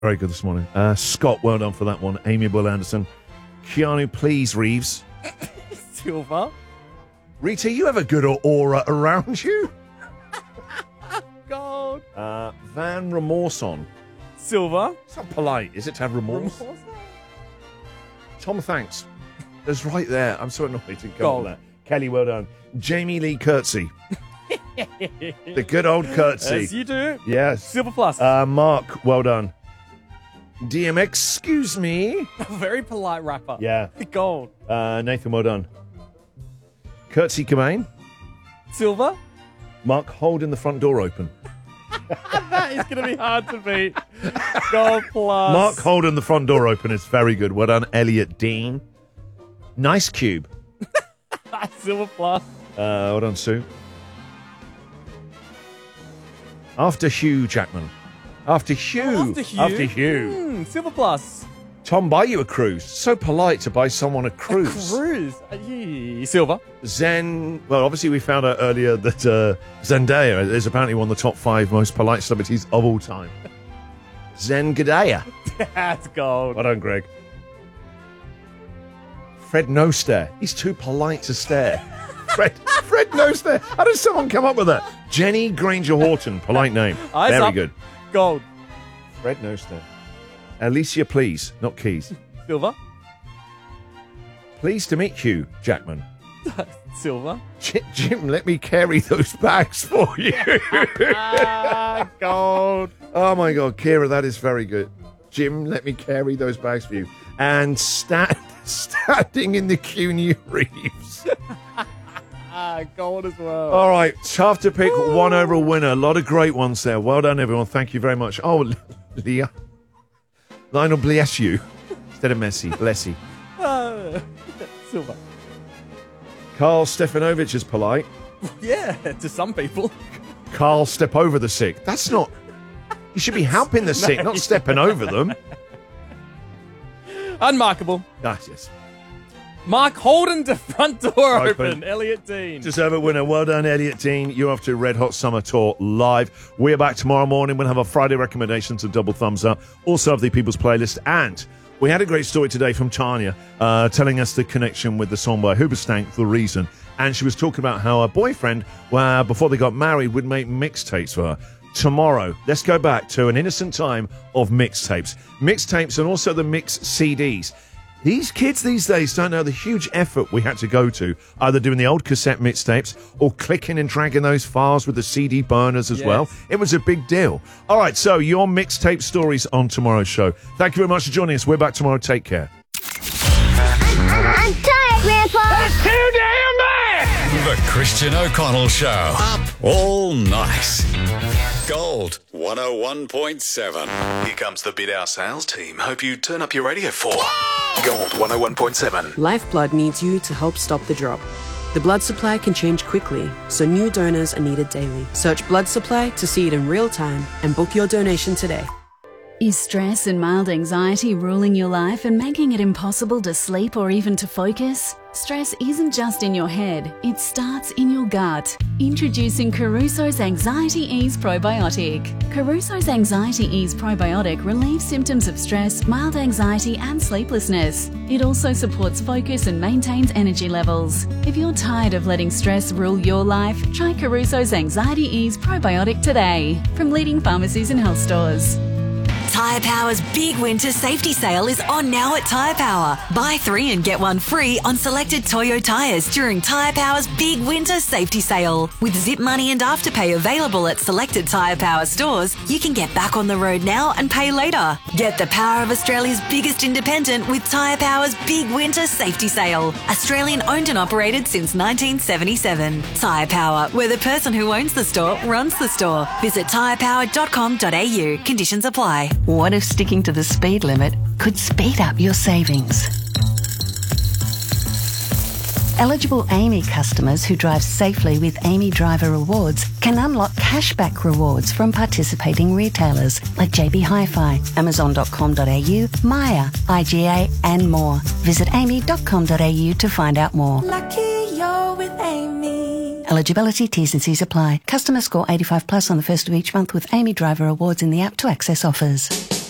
Very good this morning. Scott, well done for that one. Amy Bull Anderson. Keanu, please, Reeves. Silver. Rita, you have a good aura around you. Gold. Van Remorson. Silver. It's not polite, is it, to have remorse? Tom, thanks. That's right there. I'm so annoyed to go on that. Kelly, well done. Jamie Lee Curtsy. The good old Curtsy. As you do. Yes. Silver plus. Mark, well done. DM, excuse me. Very polite rapper. Yeah. Gold. Nathan, well done. Curtsy Cobain. Silver. Mark, holding the front door open. That is going to be hard to beat. Gold plus. Mark holding the front door open is very good. Well done, Elliot Dean. Nice cube. Silver plus. Well done, Sue. After Hugh Jackman. After Hugh. After Hugh. Silver plus. Tom, buy you a cruise. So polite to buy someone a cruise. Silver. Zen. Well, obviously we found out earlier that Zendaya is apparently one of the top 5 most polite celebrities of all time. Zen Gadaya. That's gold. Well done, Greg. Fred No Stare. He's too polite to stare. Fred No Stare. How does someone come up with that? Jenny Granger Horton. Polite name. Eyes Very up. good. Gold. Fred No Stare. Alicia, please. Not Keys. Silver. Pleased to meet Hugh Jackman. Silver. Jim, let me carry those bags for you. Gold. Oh, my God. Kira, that is very good. Jim, let me carry those bags for you. And standing in the Keanu Reeves. Gold as well. All right. Tough to pick one overall winner. A lot of great ones there. Well done, everyone. Thank you very much. Oh, Leah. Lionel, bless you. Instead of Messi. Bless you. Silver. Carl Stefanovic is polite. Yeah, to some people. Carl, step over the sick. That's not... You should be helping the sick, not stepping over them. Unmarkable. Ah, yes. Mark Holden to front door open. Elliot Dean. Deserve it winner. Well done, Elliot Dean. You're off to Red Hot Summer Tour live. We're back tomorrow morning. We'll have our Friday recommendations of Double Thumbs Up. Also have the People's Playlist. And we had a great story today from Tanya telling us the connection with the song by Hoobastank, The Reason. And she was talking about how her boyfriend, before they got married, would make mixtapes for her. Tomorrow, let's go back to an innocent time of mixtapes. Mixtapes and also the mix CDs. These kids these days don't know the huge effort we had to go to, either doing the old cassette mixtapes or clicking and dragging those files with the CD burners as well. It was a big deal. All right, so your mixtape stories on tomorrow's show. Thank you very much for joining us. We're back tomorrow. Take care. I'm tired, Grandpa. That's too damn bad! The Christian O'Connell Show. Up all night. Gold 101.7. Here comes the Bid Our Sales team. Hope you turn up your radio for Gold 101.7. Lifeblood needs you to help stop the drop. The blood supply can change quickly, so new donors are needed daily. Search blood supply to see it in real time and book your donation today. Is stress and mild anxiety ruling your life and making it impossible to sleep or even to focus? Stress isn't just in your head, it starts in your gut. Introducing Caruso's Anxiety Ease Probiotic. Caruso's Anxiety Ease Probiotic relieves symptoms of stress, mild anxiety and sleeplessness. It also supports focus and maintains energy levels. If you're tired of letting stress rule your life, try Caruso's Anxiety Ease Probiotic today from leading pharmacies and health stores. Tyre Power's big winter safety sale is on now at Tyre Power. Buy 3 and get 1 free on selected Toyo tyres during Tyre Power's big winter safety sale. With Zip Money and Afterpay available at selected Tyre Power stores, you can get back on the road now and pay later. Get the power of Australia's biggest independent with Tyre Power's big winter safety sale. Australian owned and operated since 1977. Tyre Power, where the person who owns the store runs the store. Visit tyrepower.com.au. Conditions apply. What if sticking to the speed limit could speed up your savings? Eligible AAMI customers who drive safely with AAMI Driver Rewards can unlock cashback rewards from participating retailers like JB Hi-Fi, Amazon.com.au, Maya, IGA and more. Visit aami.com.au to find out more. Lucky you're with AAMI. Eligibility, T's and C's apply. Customer score 85 plus on the first of each month with AAMI Driver Awards in the app to access offers.